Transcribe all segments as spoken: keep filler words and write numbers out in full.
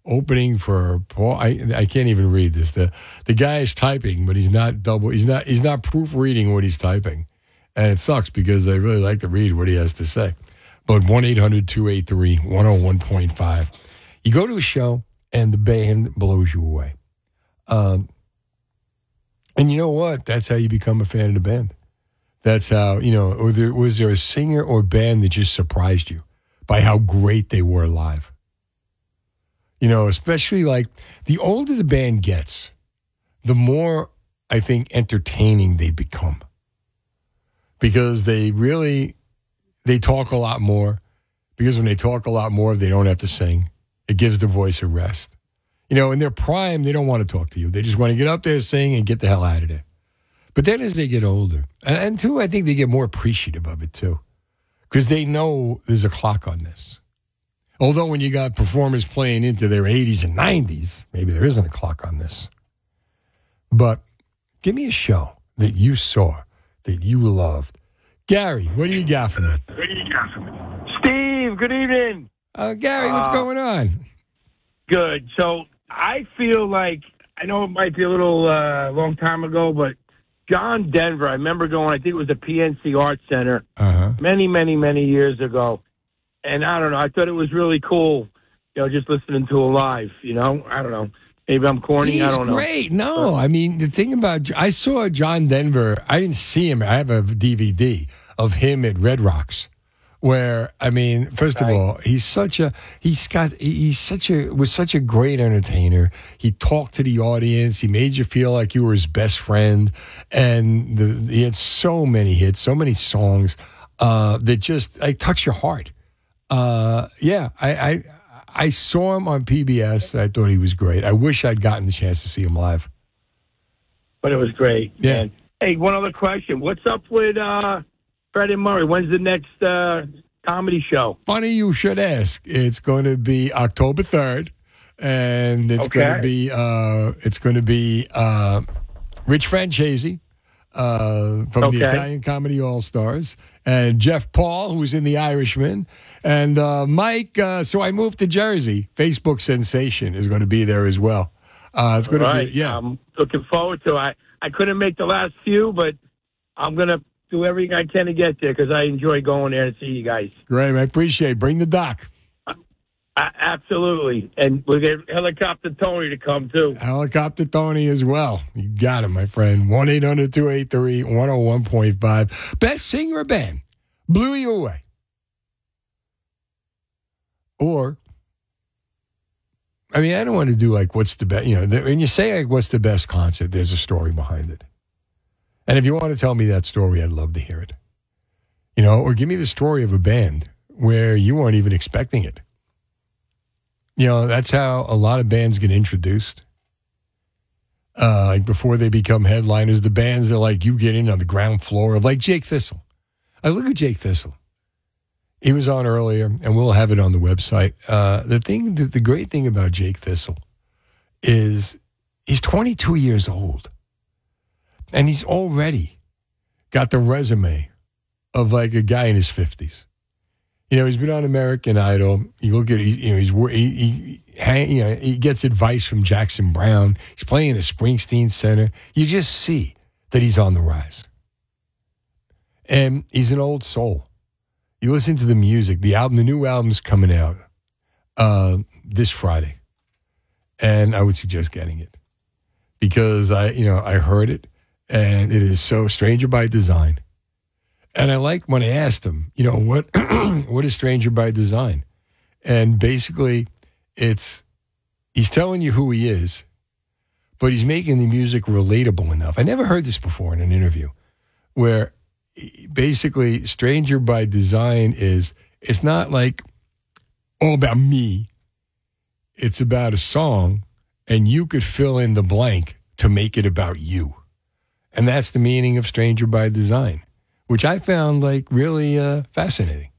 opening for Paul. I I can't even read this. The the guy is typing, but he's not double. He's not he's not proofreading what he's typing, and it sucks because I really like to read what he has to say. But one eight hundred two eight three one oh one point five. You go to a show and the band blows you away. Um, and you know what? That's how you become a fan of the band. That's how, you know, or there, was there a singer or band that just surprised you by how great they were live? You know, especially like the older the band gets, the more, I think, entertaining they become. Because they really, they talk a lot more. Because when they talk a lot more, they don't have to sing. It gives the voice a rest. You know, in their prime, they don't want to talk to you. They just want to get up there, sing, and get the hell out of there. But then as they get older, and, and too, I think they get more appreciative of it, too. Because they know there's a clock on this. Although when you got performers playing into their eighties and nineties, maybe there isn't a clock on this. But give me a show that you saw, that you loved. Gary, what do you got for me? What do you got for me? Steve, good evening. Uh, Gary, what's uh, going on? Good. So I feel like, I know it might be a little uh, long time ago, but John Denver, I remember going, I think it was the P N C Arts Center uh-huh. many, many, many years ago. And I don't know, I thought it was really cool, you know, just listening to him live, you know? I don't know. Maybe I'm corny, He's I don't know. He's great. No, I mean, the thing about, I saw John Denver, I didn't see him, I have a D V D of him at Red Rocks. Where, I mean, first of all, he's such a, he's got, he's such a, was such a great entertainer. He talked to the audience. He made you feel like you were his best friend. And the, he had so many hits, so many songs uh, that just, like, touch your heart. Uh, yeah, I, I, I saw him on P B S. I thought he was great. I wish I'd gotten the chance to see him live. But it was great. Yeah. Man. Hey, one other question. What's up with, uh, Freddie Murray, when's the next uh, comedy show? Funny you should ask. It's going to be October third, and it's okay. going to be uh, it's going to be uh, Rich Francesi uh, from okay. the Italian Comedy All Stars, and Jeff Paul, who's in The Irishman, and uh, Mike. Uh, so I moved to Jersey. Facebook sensation is going to be there as well. Uh, it's going right. to be yeah. I'm looking forward to it. I I couldn't make the last few, but I'm going to do everything I can to get there because I enjoy going there and see you guys. Great, I appreciate it. Bring the doc. Uh, absolutely. And we'll get Helicopter Tony to come, too. Helicopter Tony as well. You got him, my friend. one eight hundred two eight three one oh one point five. Best singer or band blew you away. Or, I mean, I don't want to do like what's the best, you know, when you say like what's the best concert, there's a story behind it. And if you want to tell me that story, I'd love to hear it. You know, or give me the story of a band where you weren't even expecting it. You know, that's how a lot of bands get introduced. Uh, like before they become headliners, the bands that like you get in on the ground floor, like Jake Thistle. I look at Jake Thistle. He was on earlier, and we'll have it on the website. Uh, the thing, the, the great thing about Jake Thistle is he's twenty-two years old. And he's already got the resume of like a guy in his fifties. You know, he's been on American Idol. You look at, you know, he's he, he, he, you know, he gets advice from Jackson Brown. He's playing at the Springsteen Center. You just see that he's on the rise. And he's an old soul. You listen to the music. The album, the new album's coming out uh, this Friday. And I would suggest getting it. Because I, you know, I heard it. And it is so Stranger by Design. And I like when I asked him, you know, what what is Stranger by Design? And basically, it's, he's telling you who he is, but he's making the music relatable enough. I never heard this before in an interview, where basically Stranger by Design is, it's not like all about me. It's about a song, and you could fill in the blank to make it about you. And that's the meaning of Stranger by Design, which I found like really uh, fascinating.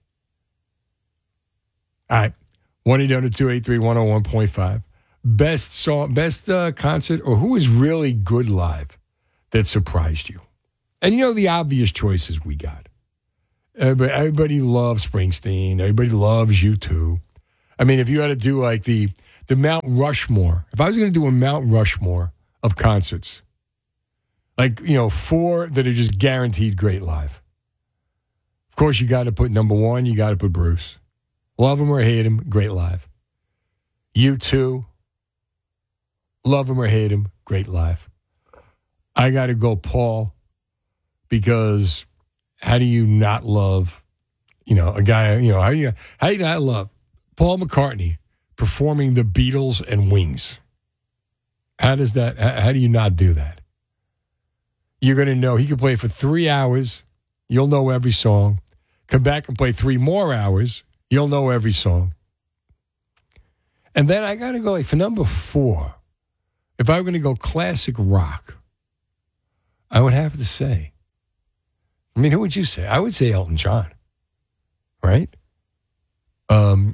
All right, one eight hundred two eight three one oh one point five. Best song, best uh, concert, or who is really good live that surprised you? And you know the obvious choices we got. Everybody, everybody loves Springsteen. Everybody loves U two. I mean, if you had to do like the the Mount Rushmore, if I was going to do a Mount Rushmore of concerts, like, you know, four that are just guaranteed great live. Of course, you got to put number one, you got to put Bruce. Love him or hate him, great live. U two, love him or hate him, great live. I got to go Paul, because how do you not love, you know, a guy, you know, how do you, how do you not love Paul McCartney performing the Beatles and Wings? How does that, how do you not do that? You're going to know he could play for three hours. You'll know every song. Come back and play three more hours. You'll know every song. And then I got to go, like, for number four, if I'm going to go classic rock, I would have to say, I mean, who would you say? I would say Elton John, right? Um,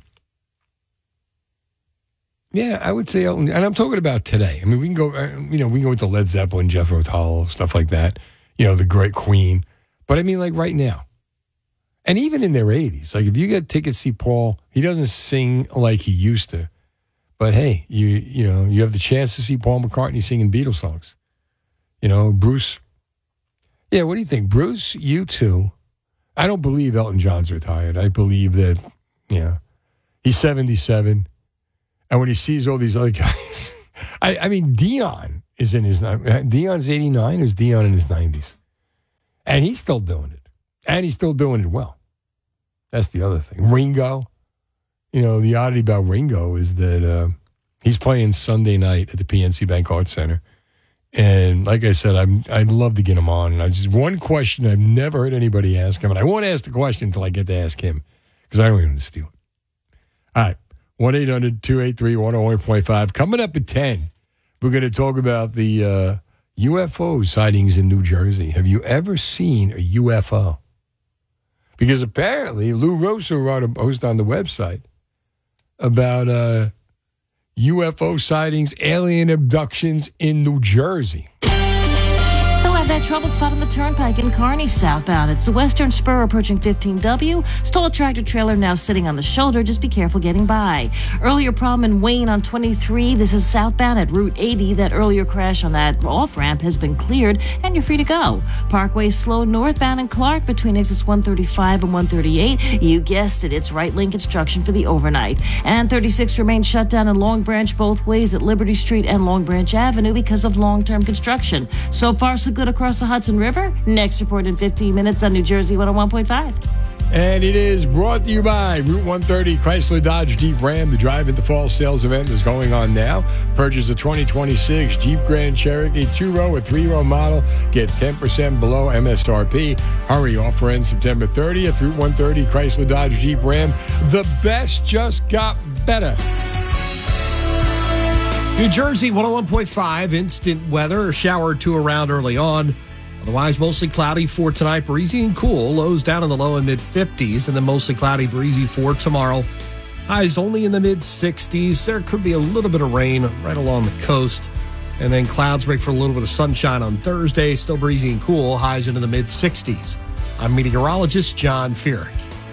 yeah, I would say Elton, and I'm talking about today. I mean, we can go, you know, we can go into Led Zeppelin, Jethro Tull, stuff like that. You know, the great Queen. But I mean, like right now, and even in their eighties, like if you get tickets to see Paul, he doesn't sing like he used to. But hey, you you know, you have the chance to see Paul McCartney singing Beatles songs. You know, Bruce. Yeah, what do you think? Bruce, U two. I don't believe Elton John's retired. I believe that, you know, he's seventy-seven. And when he sees all these other guys, I, I mean, Dion is in his, Dion's eighty-nine, or is Dion in his nineties? And he's still doing it. And he's still doing it well. That's the other thing. Ringo, you know, the oddity about Ringo is that uh, he's playing Sunday night at the P N C Bank Arts Center. And like I said, I'm, I'd love to get him on. And I just, one question I've never heard anybody ask him, and I won't ask the question until I get to ask him, because I don't even want to steal it. All right. one eight hundred two eight three one oh one point five. Coming up at ten, we're going to talk about the uh, U F O sightings in New Jersey. Have you ever seen a U F O? Because apparently Lou Rosso wrote a post on the website about uh, U F O sightings, alien abductions in New Jersey. That troubled spot on the turnpike in Kearney southbound. It's the Western Spur approaching fifteen W. Stole tractor trailer now sitting on the shoulder. Just be careful getting by. Earlier problem in Wayne on twenty-three. This is southbound at Route eighty. That earlier crash on that off-ramp has been cleared, and you're free to go. Parkway slow northbound in Clark between exits one thirty-five and one thirty-eight. You guessed it. It's right lane construction for the overnight. And thirty-six remains shut down in Long Branch both ways at Liberty Street and Long Branch Avenue because of long-term construction. So far, so good across the Hudson River. Next report in fifteen minutes on New Jersey one oh one point five. And it is brought to you by Route one thirty Chrysler Dodge Jeep Ram. The Drive into Fall sales event is going on now. Purchase a twenty twenty-six Jeep Grand Cherokee two-row or three-row model. Get ten percent below M S R P. Hurry, offer ends September thirtieth. Route one thirty Chrysler Dodge Jeep Ram. The best just got better. New Jersey one oh one point five, instant weather, a shower or two around early on. Otherwise, mostly cloudy for tonight, breezy and cool. Lows down in the low and mid-fifties, and then mostly cloudy, breezy for tomorrow. Highs only in the mid-sixties. There could be a little bit of rain right along the coast. And then clouds break for a little bit of sunshine on Thursday. Still breezy and cool, highs into the mid-sixties. I'm meteorologist John Feerick.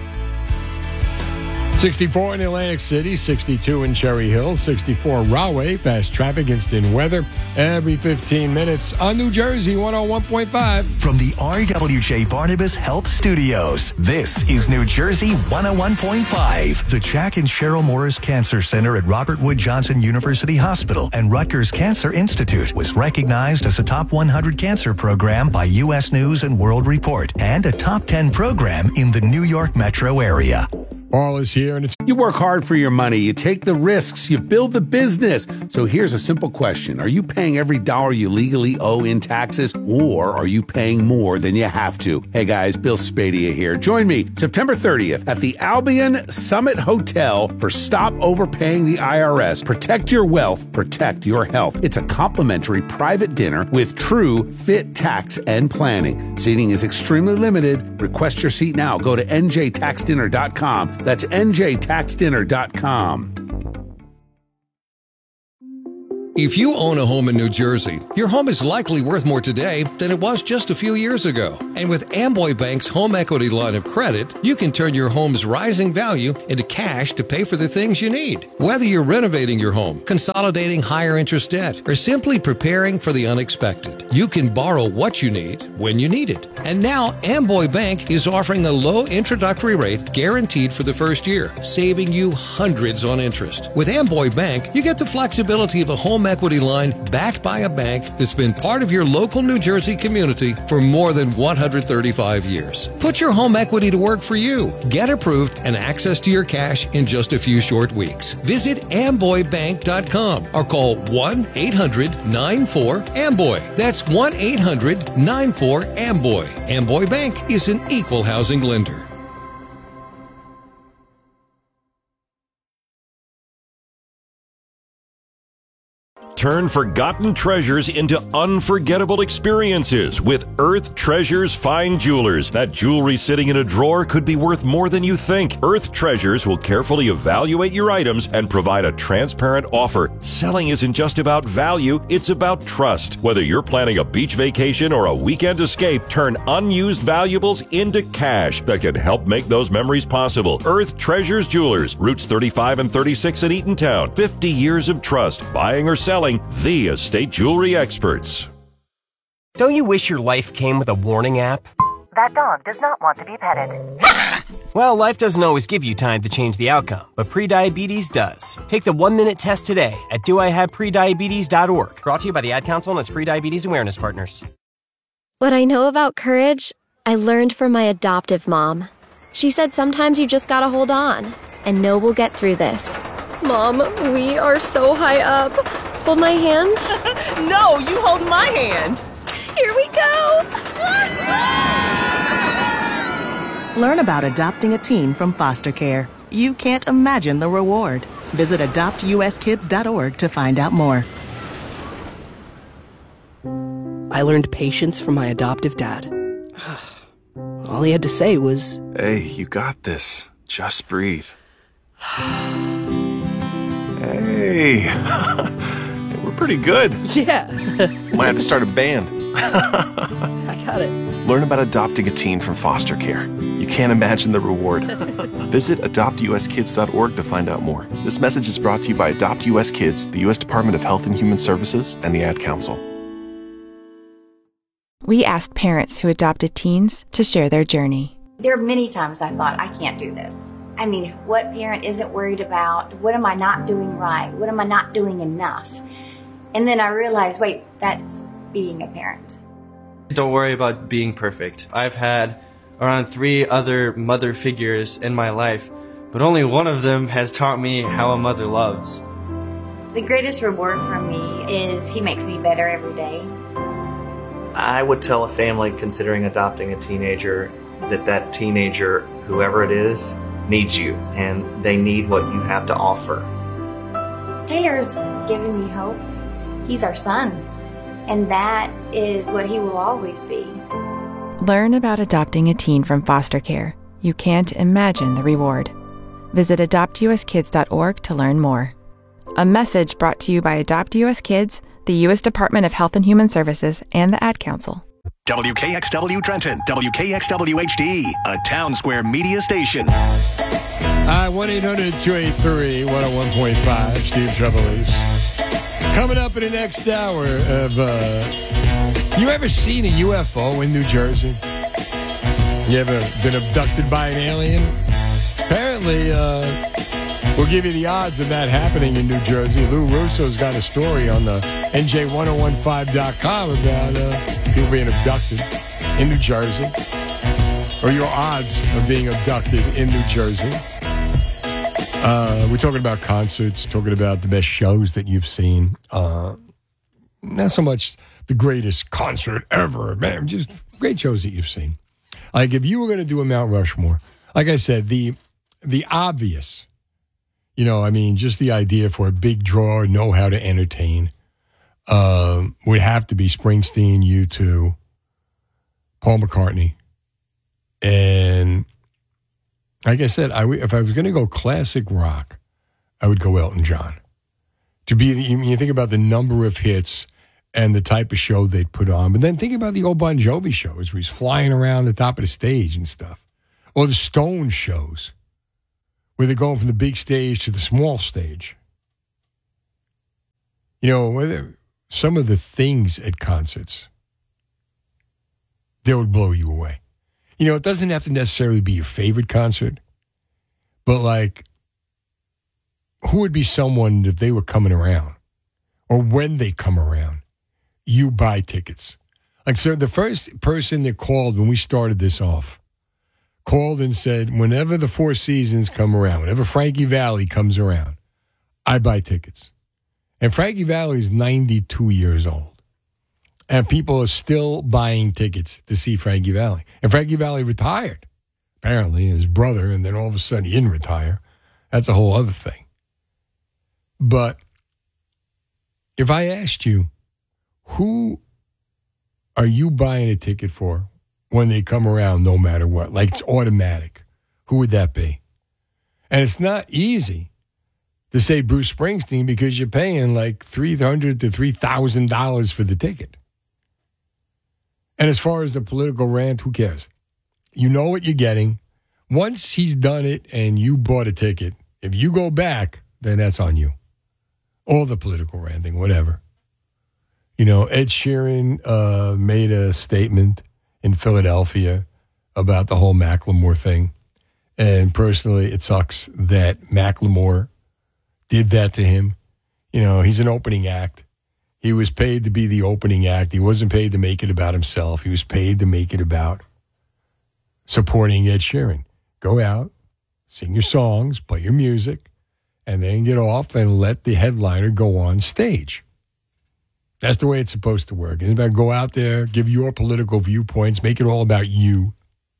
sixty-four in Atlantic City, sixty-two in Cherry Hill, sixty-four Rahway, fast traffic, instant weather every fifteen minutes on New Jersey one oh one point five. From the R W J Barnabas Health Studios, this is New Jersey one oh one point five. The Jack and Cheryl Morris Cancer Center at Robert Wood Johnson University Hospital and Rutgers Cancer Institute was recognized as a top one hundred cancer program by U S News and World Report and a top ten program in the New York metro area. All is here, and it's... You work hard for your money. You take the risks. You build the business. So here's a simple question. Are you paying every dollar you legally owe in taxes, or are you paying more than you have to? Hey, guys, Bill Spadia here. Join me September thirtieth at the Albion Summit Hotel for Stop Overpaying the I R S. Protect your wealth. Protect your health. It's a complimentary private dinner with true fit tax and planning. Seating is extremely limited. Request your seat now. Go to N J tax dinner dot com. That's N J tax dinner dot com. If you own a home in New Jersey, your home is likely worth more today than it was just a few years ago. And with Amboy Bank's home equity line of credit, you can turn your home's rising value into cash to pay for the things you need. Whether you're renovating your home, consolidating higher interest debt, or simply preparing for the unexpected, you can borrow what you need when you need it. And now Amboy Bank is offering a low introductory rate guaranteed for the first year, saving you hundreds on interest. With Amboy Bank, you get the flexibility of a home equity line backed by a bank that's been part of your local New Jersey community for more than one hundred thirty-five years. Put your home equity to work for you. Get approved and access to your cash in just a few short weeks. Visit amboy bank dot com or call one eight hundred nine four amboy. That's one eight hundred nine four amboy. Amboy Bank is an equal housing lender. Turn forgotten treasures into unforgettable experiences with Earth Treasures Fine Jewelers. That jewelry sitting in a drawer could be worth more than you think. Earth Treasures will carefully evaluate your items and provide a transparent offer. Selling isn't just about value, it's about trust. Whether you're planning a beach vacation or a weekend escape, turn unused valuables into cash that can help make those memories possible. Earth Treasures Jewelers, Routes thirty-five and thirty-six in Eatontown. fifty years of trust. Buying or selling, the estate jewelry experts. Don't you wish your life came with a warning app? That dog does not want to be petted. Well, life doesn't always give you time to change the outcome, but prediabetes does. Take the one-minute test today at do I have prediabetes dot org. Brought to you by the Ad Council and its Prediabetes Awareness Partners. What I know about courage, I learned from my adoptive mom. She said sometimes you just gotta hold on and know we'll get through this. Mom, we are so high up. Hold my hand. No, you hold my hand. Here we go. Learn about adopting a teen from foster care. You can't imagine the reward. Visit adopt u s kids dot org to find out more. I learned patience from my adoptive dad. All he had to say was, "Hey, you got this. Just breathe." Hey, we're pretty good. Yeah. Might have to start a band. I got it. Learn about adopting a teen from foster care. You can't imagine the reward. Visit adopt u s kids dot org to find out more. This message is brought to you by Adopt U S Kids, the U S Department of Health and Human Services, and the Ad Council. We asked parents who adopted teens to share their journey. There are many times I thought, I can't do this. I mean, what parent isn't worried about? What am I not doing right? What am I not doing enough? And then I realized, wait, that's being a parent. Don't worry about being perfect. I've had around three other mother figures in my life, but only one of them has taught me how a mother loves. The greatest reward for me is he makes me better every day. I would tell a family considering adopting a teenager that that teenager, whoever it is, needs you, and they need what you have to offer. Taylor's given me hope. He's our son, and that is what he will always be. Learn about adopting a teen from foster care. You can't imagine the reward. Visit adopt u s kids dot org to learn more. A message brought to you by Adopt U S Kids, the U S Department of Health and Human Services, and the Ad Council. W K X W Trenton, W K X W H D, a Town Square media station. Uh, one eight hundred two eight three one oh one point five, Steve Trevelise. Coming up in the next hour of, uh, you ever seen a U F O in New Jersey? You ever been abducted by an alien? Apparently, uh, we'll give you the odds of that happening in New Jersey. Lou Russo's got a story on the N J ten fifteen dot com about uh, people being abducted in New Jersey, or your odds of being abducted in New Jersey. Uh, we're talking about concerts, talking about the best shows that you've seen. Uh, not so much the greatest concert ever, man, just great shows that you've seen. Like if you were going to do a Mount Rushmore, like I said, the the obvious, you know, I mean, just the idea for a big draw, know how to entertain, uh, would have to be Springsteen, U two, Paul McCartney, and like I said, I w- if I was going to go classic rock, I would go Elton John. To be, the, you think about the number of hits and the type of show they'd put on. But then think about the old Bon Jovi shows where he's flying around the top of the stage and stuff. Or the Stones shows where they're going from the big stage to the small stage. You know, whether some of the things at concerts, they would blow you away. You know, it doesn't have to necessarily be your favorite concert, but like, who would be someone if they were coming around or when they come around? You buy tickets. Like, so the first person that called when we started this off called and said, whenever the Four Seasons come around, whenever Frankie Valli comes around, I buy tickets. And Frankie Valli is ninety-two years old. And people are still buying tickets to see Frankie Valli. And Frankie Valli retired, apparently, his brother, and then all of a sudden he didn't retire. That's a whole other thing. But if I asked you, who are you buying a ticket for when they come around no matter what? Like it's automatic. Who would that be? And it's not easy to say Bruce Springsteen because you're paying like three hundred dollars to three thousand dollars for the ticket. And as far as the political rant, who cares? You know what you're getting. Once he's done it and you bought a ticket, if you go back, then that's on you. All the political ranting, whatever. You know, Ed Sheeran uh, made a statement in Philadelphia about the whole Macklemore thing. And personally, it sucks that Macklemore did that to him. You know, he's an opening act. He was paid to be the opening act. He wasn't paid to make it about himself. He was paid to make it about supporting Ed Sheeran. Go out, sing your songs, play your music, and then get off and let the headliner go on stage. That's the way it's supposed to work. It's about go out there, give your political viewpoints, make it all about you.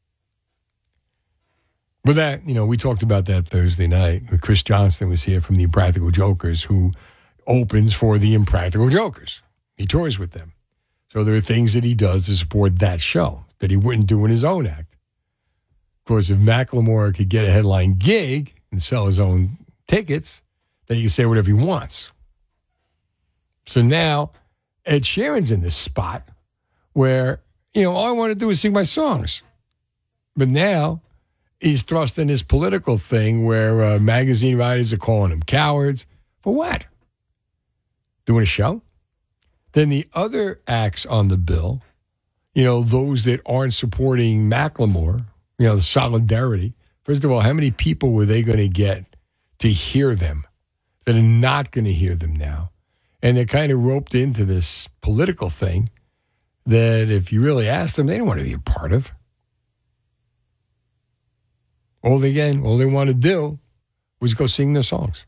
With that, you know, we talked about that Thursday night. Chris Johnston was here from the Impractical Jokers, who opens for the Impractical Jokers. He tours with them. So there are things that he does to support that show that he wouldn't do in his own act. Of course, if Macklemore could get a headline gig and sell his own tickets, then he can say whatever he wants. So now Ed Sheeran's in this spot where, you know, all I want to do is sing my songs. But now he's thrust in this political thing where uh, magazine writers are calling him cowards. For what? Doing a show? Then the other acts on the bill, you know, those that aren't supporting Macklemore, you know, the solidarity. First of all, how many people were they going to get to hear them that are not going to hear them now? And they're kind of roped into this political thing that if you really ask them, they don't want to be a part of. All they, again, all they want to do was go sing their songs.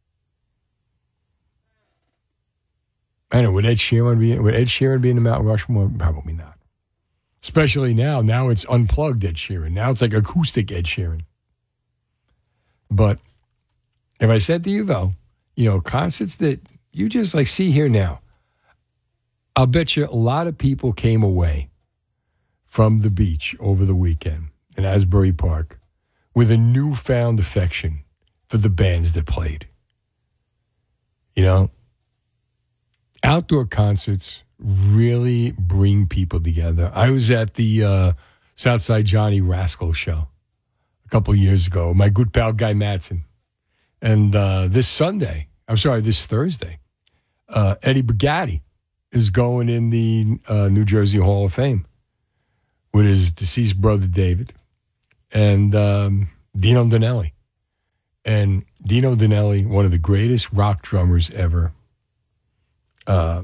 I know, would Ed Sheeran be, would Ed Sheeran be in the Mount Rushmore? Probably not. Especially now. Now it's unplugged Ed Sheeran. Now it's like acoustic Ed Sheeran. But if I said to you, though, you know, concerts that you just like see here now, I'll bet you a lot of people came away from the beach over the weekend in Asbury Park with a newfound affection for the bands that played. You know, outdoor concerts really bring people together. I was at the uh, Southside Johnny Rascal show a couple of years ago, my good pal Guy Madsen. And uh, this Sunday, I'm sorry, this Thursday, uh, Eddie Bugatti is going in the uh, New Jersey Hall of Fame with his deceased brother David and um, Dino Danelli. And Dino Danelli, one of the greatest rock drummers ever, uh,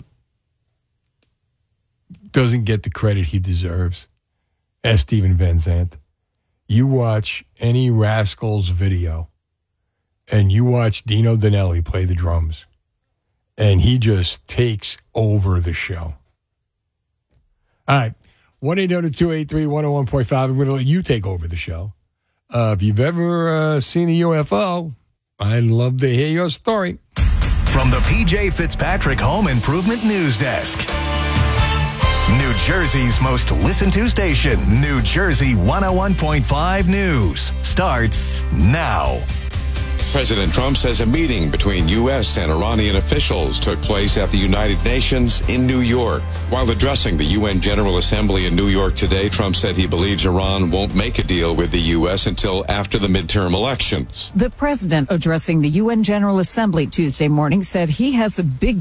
doesn't get the credit he deserves. Ask Steven Van Zandt. You watch any Rascals video, and you watch Dino Danelli play the drums, and he just takes over the show. All right, one eight hundred two eight three one oh one point five. I'm going to let you take over the show. Uh, if you've ever uh, seen a U F O, I'd love to hear your story. From the P J Fitzpatrick Home Improvement News Desk. New Jersey's most listened to station, New Jersey one oh one point five News, starts now. President Trump says a meeting between U S and Iranian officials took place at the United Nations in New York. While addressing the U N General Assembly in New York today, Trump said he believes Iran won't make a deal with the U S until after the midterm elections. The president addressing the U N General Assembly Tuesday morning said he has a big